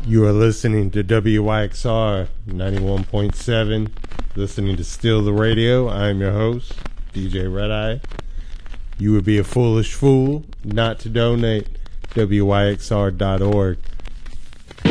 You are listening to WYXR 91.7, listening to Still the Radio. I'm your host, DJ Red Eye. You would be a foolish fool not to donate. WYXR.org.